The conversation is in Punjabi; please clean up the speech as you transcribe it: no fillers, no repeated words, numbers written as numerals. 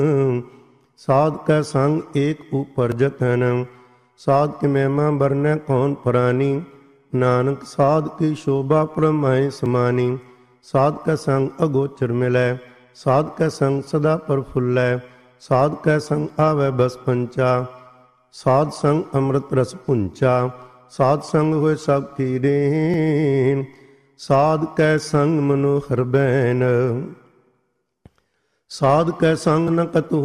ਸਾਧ ਕੈ ਸੰਗ ਏਕ ਉਪਰਜਤ ਹਨ। ਸਾਧ ਕੀ ਮਹਿਮਾ ਬਰਨੈ ਕੌਣ ਪ੍ਰਾਨੀ। ਨਾਨਕ ਸਾਧ ਕੀ ਸ਼ੋਭਾ ਪ੍ਰਮਾਏ ਸਮਾਨੀ। ਸਾਧ ਕੈ ਸੰਗ ਅਗੋਚਰ ਮਿਲੈ, ਸਾਧ ਕੈ ਸੰਗ ਸਦਾ ਪ੍ਰਫੁੱਲੈ। ਸਾਧ ਕੈ ਸੰਗ ਆਵੈ ਬਸ ਪੰਚਾ, ਸਾਧ ਸੰਗ ਅੰਮ੍ਰਿਤ ਰਸ ਪੁੰਚਾ। ਸਾਧ ਸੰਗ ਹੋਏ ਸਭ ਕੀ ਦੇਨ, ਸਾਧ ਕੈ ਸੰਗ ਮਨੋਹਰ ਬੈਨ। ਸਾਧ ਕੈ ਸੰਗ ਨ ਕਤਹੁ